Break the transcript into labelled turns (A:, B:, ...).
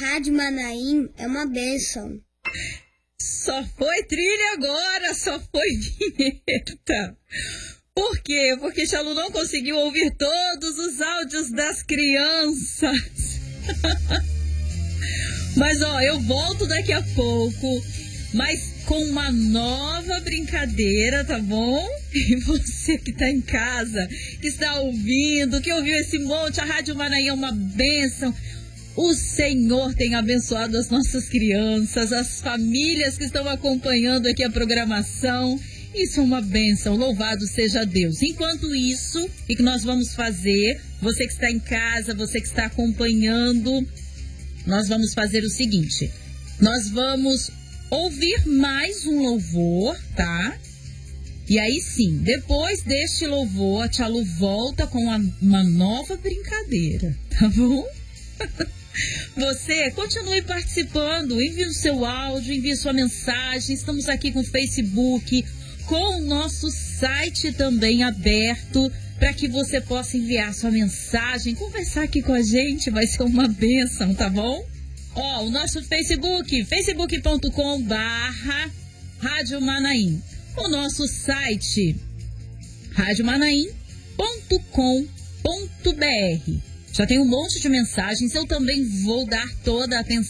A: Rádio Manaim é uma bênção.
B: Só foi trilha agora, só foi vinheta. Por quê? Porque Chalu não conseguiu ouvir todos os áudios das crianças. Mas, eu volto daqui a pouco, mas com uma nova brincadeira, tá bom? E você que tá em casa, que está ouvindo, que ouviu esse monte, a Rádio Manaim é uma bênção. O Senhor tem abençoado as nossas crianças, as famílias que estão acompanhando aqui a programação. Isso é uma bênção, louvado seja Deus. Enquanto isso, o que nós vamos fazer? Você que está em casa, você que está acompanhando, nós vamos fazer o seguinte. Nós vamos ouvir mais um louvor, tá? E aí sim, depois deste louvor, a Tia Lu volta com uma nova brincadeira, tá bom? Você continue participando, envie o seu áudio, envie sua mensagem. Estamos aqui com o Facebook, com o nosso site também aberto, para que você possa enviar sua mensagem, conversar aqui com a gente, vai ser uma bênção, tá bom? O nosso Facebook, facebook.com/Rádio Manaim. O nosso site, radiomanaim.com.br. Já tem um monte de mensagens, eu também vou dar toda a atenção